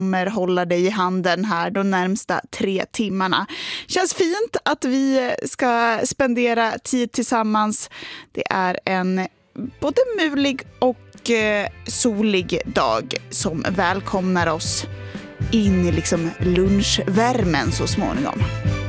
kommer hålla dig i handen här de närmsta 3 timmarna. Känns fint att vi ska spendera tid tillsammans. Det är en både mulig och solig dag som välkomnar oss in i liksom lunchvärmen så småningom.